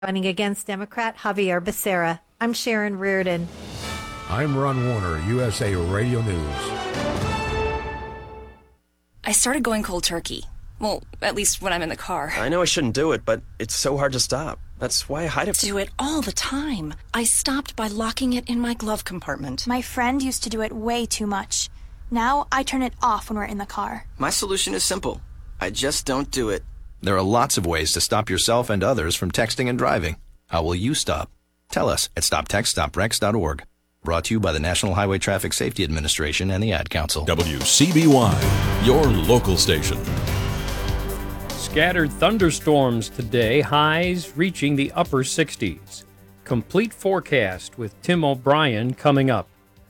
Running against Democrat Javier Becerra. I'm Sharon Reardon. I'm Ron Warner, USA Radio News. I started going cold turkey. Well, at least when I'm in the car. I know I shouldn't do it, but it's so hard to stop. That's why I hide it. Do it all the time. I stopped by locking it in my glove compartment. My friend used to do it way too much. Now I turn it off when we're in the car. My solution is simple. I just don't do it. There are lots of ways to stop yourself and others from texting and driving. How will you stop? Tell us at stoptextstoprex.org. Brought to you by the National Highway Traffic Safety Administration and the Ad Council. WCBY, your local station. Scattered thunderstorms today, highs reaching the upper 60s. Complete forecast with Tim O'Brien coming up.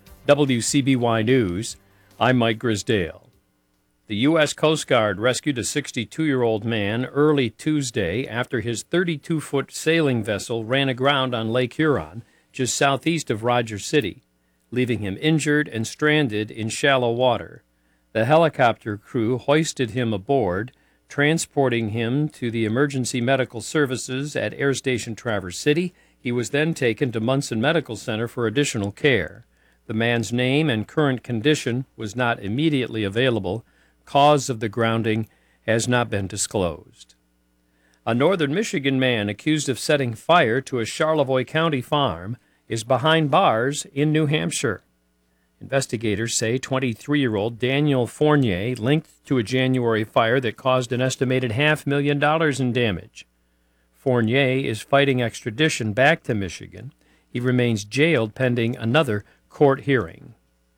WCBY News, I'm Mike Grisdale. The U.S. Coast Guard rescued a 62-year-old man early Tuesday after his 32-foot sailing vessel ran aground on Lake Huron, just southeast of Rogers City, leaving him injured and stranded in shallow water. The helicopter crew hoisted him aboard, transporting him to the emergency medical services at Air Station Traverse City. He was then taken to Munson Medical Center for additional care. The man's name and current condition was not immediately available. Cause of the grounding has not been disclosed. A northern Michigan man accused of setting fire to a Charlevoix County farm is behind bars in New Hampshire. Investigators say 23-year-old Daniel Fournier linked to a January fire that caused an estimated $500,000 in damage. Fournier is fighting extradition back to Michigan. He remains jailed pending another court hearing.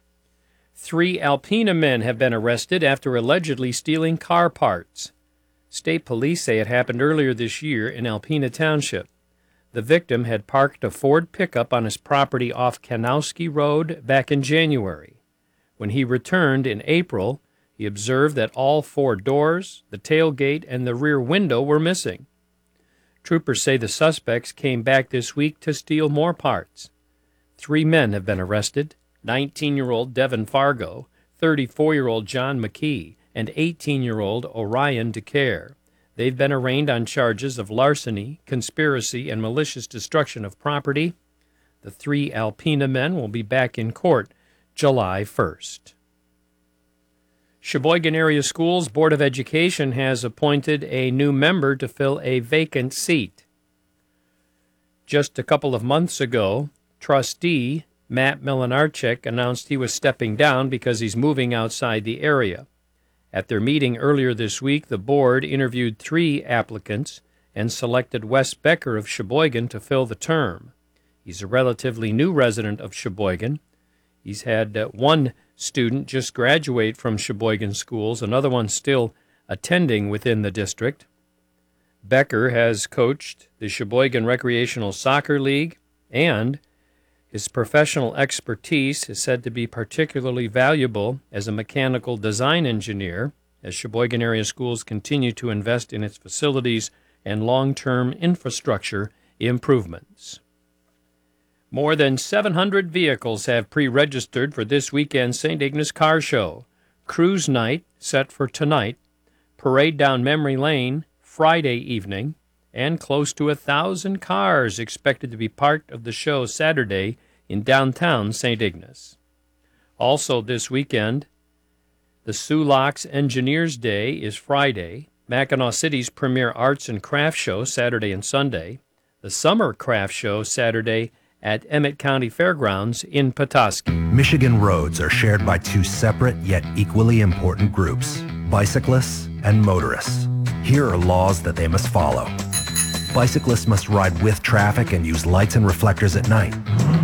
3 Alpena men have been arrested after allegedly stealing car parts. State police say it happened earlier this year in Alpena Township. The victim had parked a Ford pickup on his property off Kanowski Road back in January. When he returned in April, he observed that all 4 doors, the tailgate, and the rear window were missing. Troopers say the suspects came back this week to steal more parts. 3 men have been arrested: 19-year-old Devin Fargo, 34-year-old John McKee, and 18-year-old Orion DeCare. They've been arraigned on charges of larceny, conspiracy, and malicious destruction of property. The 3 Alpena men will be back in court July 1st. Sheboygan Area Schools Board of Education has appointed a new member to fill a vacant seat. Just a couple of months ago, trustee Matt Milanarchik announced he was stepping down because he's moving outside the area. At their meeting earlier this week, the board interviewed 3 applicants and selected Wes Becker of Sheboygan to fill the term. He's a relatively new resident of Sheboygan. He's had one student just graduate from Sheboygan schools, another one still attending within the district. Becker has coached the Sheboygan Recreational Soccer League, and his professional expertise is said to be particularly valuable as a mechanical design engineer as Sheboygan Area Schools continue to invest in its facilities and long-term infrastructure improvements. More than 700 vehicles have pre-registered for this weekend's St. Ignace Car Show. Cruise night set for tonight, parade down memory lane Friday evening, and close to 1,000 cars expected to be part of the show Saturday in downtown St. Ignace. Also this weekend, the Sulaks Engineers Day is Friday, Mackinaw City's premier arts and craft show Saturday and Sunday, the Summer Craft Show Saturday at Emmett County Fairgrounds in Petoskey. Michigan roads are shared by 2 separate yet equally important groups, bicyclists and motorists. Here are laws that they must follow. Bicyclists must ride with traffic and use lights and reflectors at night.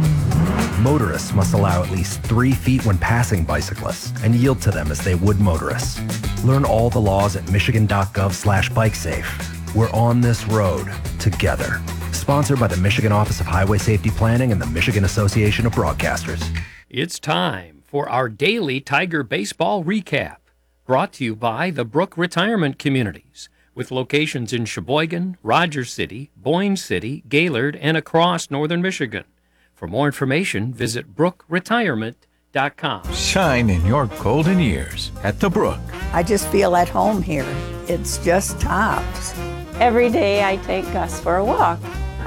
Motorists must allow at least 3 feet when passing bicyclists and yield to them as they would motorists. Learn all the laws at michigan.gov/bikesafe. We're on this road together. Sponsored by the Michigan Office of Highway Safety Planning and the Michigan Association of Broadcasters. It's time for our daily Tiger baseball recap, brought to you by the Brook Retirement Communities, with locations in Sheboygan, Rogers City, Boyne City, Gaylord, and across northern Michigan. For more information, visit brookretirement.com. Shine in your golden years at the Brook. I just feel at home here. It's just tops. Every day I take Gus for a walk.